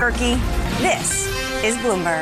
Berkey. This is Bloomberg.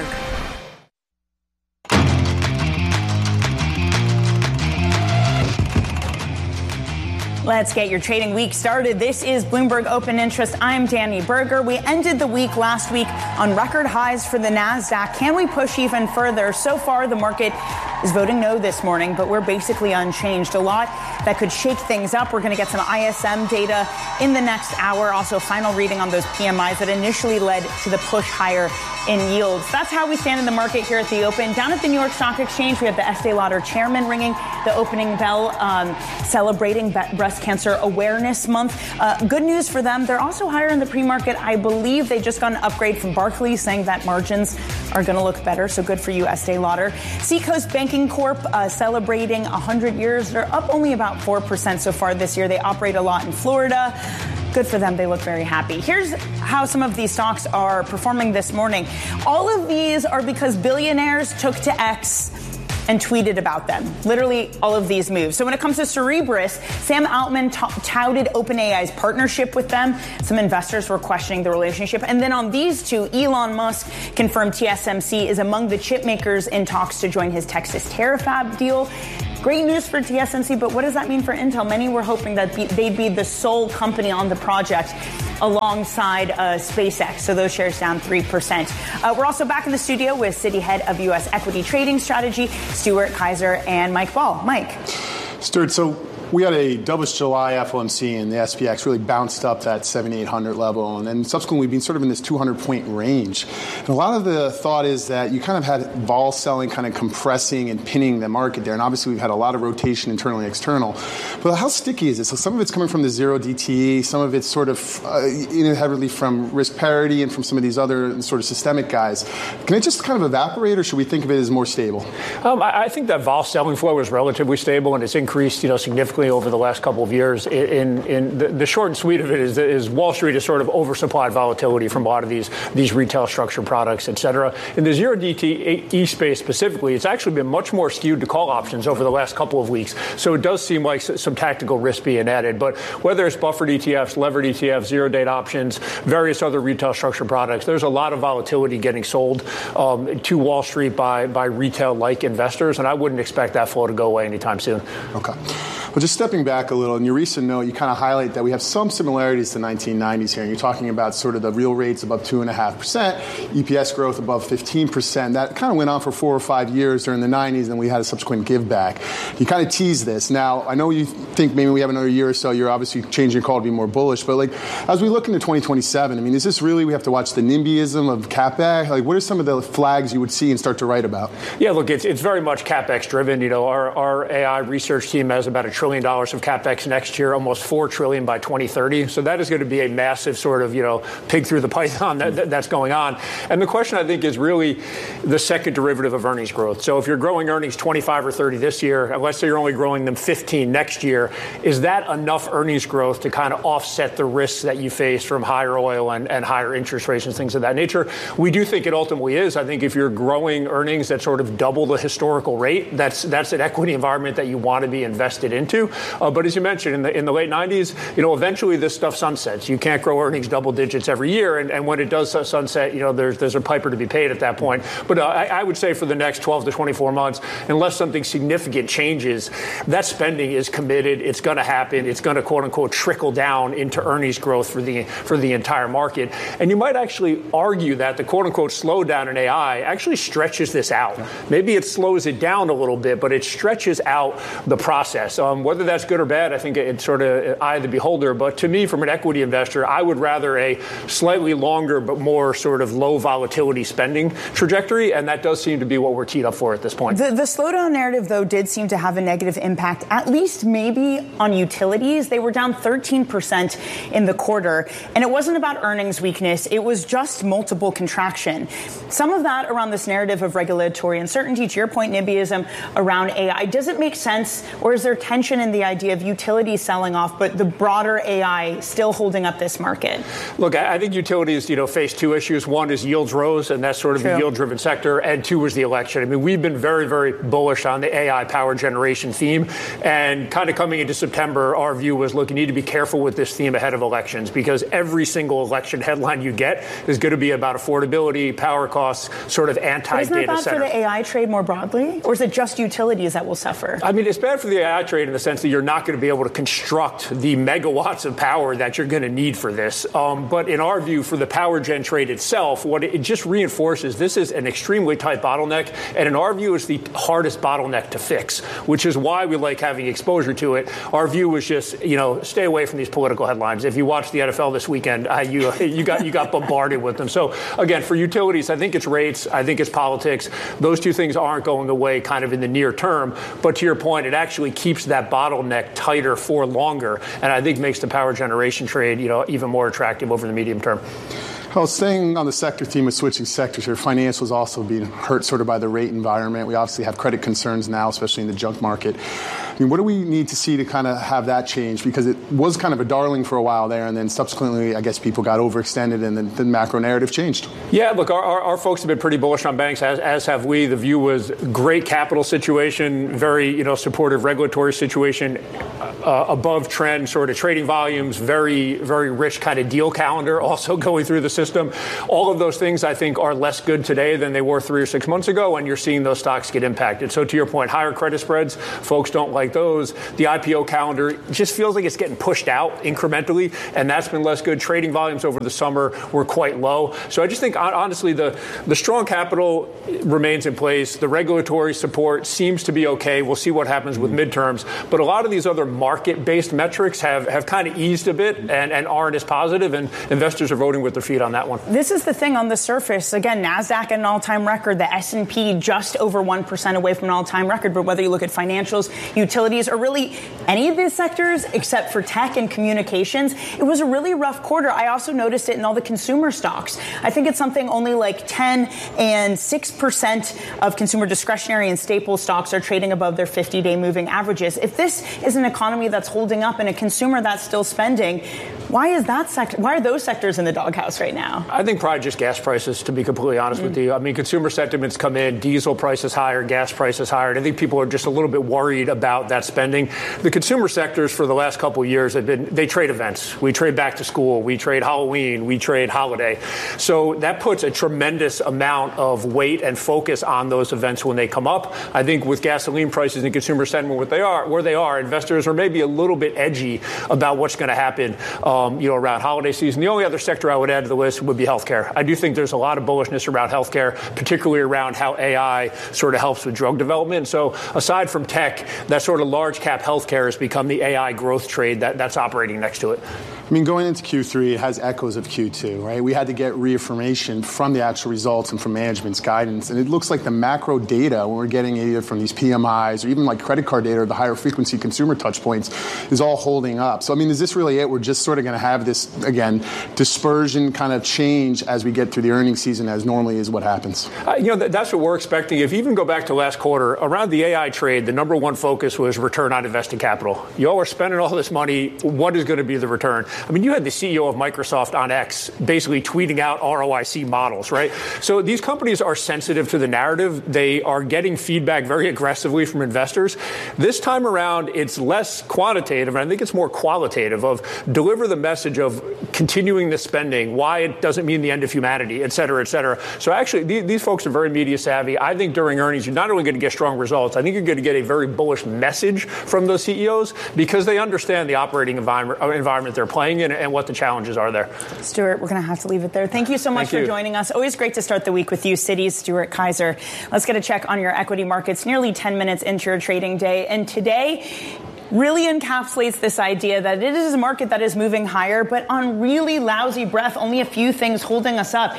Let's get your trading week started. This is Bloomberg Open Interest. I'm Danny Berger. We ended the week last week on record highs for the NASDAQ. Can we push even further? So far, the market is voting no this morning, but we're basically unchanged. A lot that could shake things up. We're going to get some ISM data in the next hour. Also, final reading on those PMIs that initially led to the push higher in yields. That's how we stand in the market here at the Open. Down at the New York Stock Exchange, we have the Estee Lauder chairman ringing the opening bell, celebrating Breast Cancer Awareness Month. Good news for them. They're also higher in the pre-market. I believe they just got an upgrade from Barclays saying that margins are going to look better. So good for you, Estee Lauder. Seacoast Banking Corp celebrating 100 years. They're up only about 4% so far this year. They operate a lot in Florida. Good for them. They look very happy. Here's how some of these stocks are performing this morning. All of these are because billionaires took to X and tweeted about them. Literally all of these moves. So when it comes to Cerebras, Sam Altman touted OpenAI's partnership with them. Some investors were questioning the relationship. And then on these two, Elon Musk confirmed TSMC is among the chip makers in talks to join his Texas Terafab deal. Great news for TSMC, but what does that mean for Intel? Many were hoping that they'd be the sole company on the project alongside SpaceX. So those shares down 3%. We're also back in the studio with Citi Head of U.S. Equity Trading Strategy, Stuart Kaiser and Mike Ball. Mike. Stuart, so we had a dovish July FOMC, and the SPX really bounced up that 7,800 level. And then subsequently, we've been sort of in this 200-point range. And a lot of the thought is that you kind of had vol selling kind of compressing and pinning the market there. And obviously, we've had a lot of rotation internally and external. But how sticky is it? So some of it's coming from the zero DTE. Some of it's sort of heavily from risk parity and from some of these other sort of systemic guys. Can it just kind of evaporate, or should we think of it as more stable? I think that vol selling flow is relatively stable, and it's increased, significantly over the last couple of years. In the short and sweet of it is Wall Street is sort of oversupplied volatility from a lot of these retail structured products, et cetera. In the zero DTE space specifically, it's actually been much more skewed to call options over the last couple of weeks. So it does seem like some tactical risk being added. But whether it's buffered ETFs, levered ETFs, zero date options, various other retail structured products, there's a lot of volatility getting sold to Wall Street by retail-like investors, and I wouldn't expect that flow to go away anytime soon. Okay. Well, just stepping back a little, in your recent note, you kind of highlight that we have some similarities to 1990s here. And you're talking about sort of the real rates above 2.5%, EPS growth above 15%. That kind of went on for 4 or 5 years during the 90s, and we had a subsequent give back. You kind of tease this. Now, I know you think maybe we have another year or so. You're obviously changing your call to be more bullish. But, as we look into 2027, I mean, is this really we have to watch the NIMBYism of CapEx? What are some of the flags you would see and start to write about? Yeah, look, it's very much CapEx driven. Our AI research team has about $1 trillion of CapEx next year, almost $4 trillion by 2030. So that is going to be a massive sort of, pig through the python that's going on. And the question, I think, is really the second derivative of earnings growth. So if you're growing earnings 25 or 30 this year, and let's say you're only growing them 15 next year, is that enough earnings growth to kind of offset the risks that you face from higher oil and higher interest rates and things of that nature? We do think it ultimately is. I think if you're growing earnings that sort of double the historical rate, that's an equity environment that you want to be invested into. But as you mentioned, in the late 90s, eventually this stuff sunsets. You can't grow earnings double digits every year. And when it does sunset, there's a piper to be paid at that point. But I would say for the next 12 to 24 months, unless something significant changes, that spending is committed. It's going to happen. It's going to, quote unquote, trickle down into earnings growth for the entire market. And you might actually argue that the, quote unquote, slowdown in AI actually stretches this out. Maybe it slows it down a little bit, but it stretches out the process. Whether that's good or bad, I think it's sort of eye of the beholder. But to me, from an equity investor, I would rather a slightly longer but more sort of low volatility spending trajectory. And that does seem to be what we're teed up for at this point. The slowdown narrative, though, did seem to have a negative impact, at least maybe on utilities. They were down 13% in the quarter. And it wasn't about earnings weakness. It was just multiple contraction. Some of that around this narrative of regulatory uncertainty, to your point, NIMBYism around AI. Does it make sense, or is there tension tension in the idea of utilities selling off, but the broader AI still holding up this market? Look, I think utilities, face two issues. One is yields rose, and that's sort of a yield-driven sector, and two was the election. I mean, we've been very, very bullish on the AI power generation theme, and kind of coming into September, our view was, look, you need to be careful with this theme ahead of elections, because every single election headline you get is going to be about affordability, power costs, sort of anti-data center. Isn't that bad for the AI trade more broadly? Or is it just utilities that will suffer? I mean, it's bad for the AI trade in the sense that you're not going to be able to construct the megawatts of power that you're going to need for this. But in our view, for the power gen trade itself, what it just reinforces, this is an extremely tight bottleneck, and in our view, it's the hardest bottleneck to fix, which is why we like having exposure to it. Our view was just, stay away from these political headlines. If you watched the NFL this weekend, you got bombarded with them. So again, for utilities, I think it's rates, I think it's politics. Those two things aren't going away kind of in the near term. But to your point, it actually keeps that bottleneck tighter for longer, and I think makes the power generation trade, even more attractive over the medium term. Well, staying on the sector theme of switching sectors here, financials also being hurt sort of by the rate environment. We obviously have credit concerns now, especially in the junk market. I mean, what do we need to see to kind of have that change? Because it was kind of a darling for a while there, and then subsequently, I guess people got overextended, and then the macro narrative changed. Yeah, look, our folks have been pretty bullish on banks, as have we. The view was great capital situation, very supportive regulatory situation, above trend sort of trading volumes, very, very rich kind of deal calendar also going through the system. All of those things, I think, are less good today than they were 3 or 6 months ago, and you're seeing those stocks get impacted. So to your point, higher credit spreads, folks don't like those. The IPO calendar just feels like it's getting pushed out incrementally, and that's been less good. Trading volumes over the summer were quite low. So I just think, honestly, the strong capital remains in place. The regulatory support seems to be okay. We'll see what happens with midterms. But a lot of these other market-based metrics have kind of eased a bit and aren't as positive, and investors are voting with their feet on that one. This is the thing on the surface. Again, NASDAQ at an all-time record, the S&P just over 1% away from an all-time record. But whether you look at financials, utilities, or really any of these sectors except for tech and communications, it was a really rough quarter. I also noticed it in all the consumer stocks. I think it's something only like 10 and 6% of consumer discretionary and staple stocks are trading above their 50-day moving averages. If this is an economy that's holding up and a consumer that's still spending, why are those sectors in the doghouse right now? I think probably just gas prices, to be completely honest with you. I mean, consumer sentiments come in, diesel prices higher, gas prices higher, and I think people are just a little bit worried about that spending. The consumer sectors for the last couple of years they trade events. We trade back to school, we trade Halloween, we trade holiday. So that puts a tremendous amount of weight and focus on those events when they come up. I think with gasoline prices and consumer sentiment where they are, investors are maybe a little bit edgy about what's going to happen around holiday season. The only other sector I would add to the list would be healthcare. I do think there's a lot of bullishness around healthcare, particularly around how AI sort of helps with drug development. So aside from tech, that sort of large cap healthcare has become the AI growth trade that's operating next to it. I mean, going into Q3, it has echoes of Q2, right? We had to get reaffirmation from the actual results and from management's guidance. And it looks like the macro data, when we're getting either from these PMIs or even like credit card data or the higher frequency consumer touch points, is all holding up. So, I mean, is this really it? We're just sort of going to have this, again, dispersion kind of change as we get through the earnings season, as normally is what happens. That's what we're expecting. If you even go back to last quarter, around the AI trade, the number one focus was return on invested capital. You all are spending all this money. What is going to be the return? I mean, you had the CEO of Microsoft on X basically tweeting out ROIC models, right? So these companies are sensitive to the narrative. They are getting feedback very aggressively from investors. This time around, it's less quantitative, and I think it's more qualitative of deliver the message of continuing the spending, why it doesn't mean the end of humanity, et cetera, et cetera. So actually, these folks are very media savvy. I think during earnings, you're not only going to get strong results, I think you're going to get a very bullish message from those CEOs because they understand the operating environment they're playing in and what the challenges are there. Stuart, we're going to have to leave it there. Thank you so much for joining us. Always great to start the week with you, Citi's Stuart Kaiser. Let's get a check on your equity markets nearly 10 minutes into your trading day. And today really encapsulates this idea that it is a market that is moving higher, but on really lousy breath, only a few things holding us up.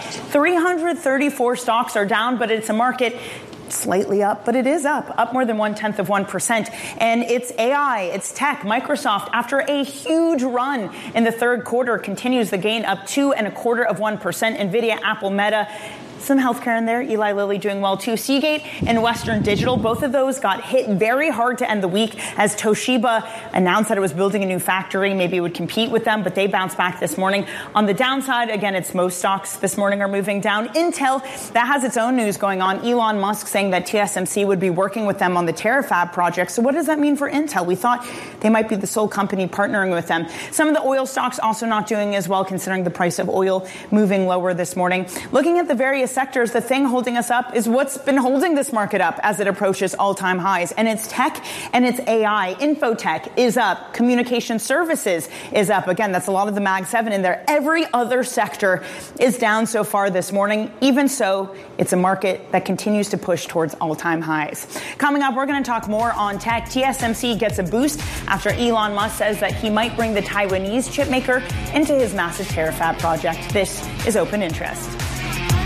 334 stocks are down, but it's a market slightly up, but it is up more than 0.1%. And it's AI, it's tech. Microsoft, after a huge run in the third quarter, continues the gain up 2.25%. NVIDIA, Apple, Meta, Some healthcare in there. Eli Lilly doing well too. Seagate and Western Digital, both of those got hit very hard to end the week as Toshiba announced that it was building a new factory. Maybe it would compete with them, but they bounced back this morning. On the downside, again, it's most stocks this morning are moving down. Intel, that has its own news going on. Elon Musk saying that TSMC would be working with them on the Terafab project. So what does that mean for Intel? We thought they might be the sole company partnering with them. Some of the oil stocks also not doing as well, considering the price of oil moving lower this morning. Looking at the various sectors, the thing holding us up is what's been holding this market up as it approaches all-time highs. And it's tech and it's AI. Infotech is up. Communication services is up. Again, that's a lot of the Mag 7 in there. Every other sector is down so far this morning. Even so, it's a market that continues to push towards all-time highs. Coming up, we're going to talk more on tech. TSMC gets a boost after Elon Musk says that he might bring the Taiwanese chip maker into his massive Terafab project. This is Open Interest.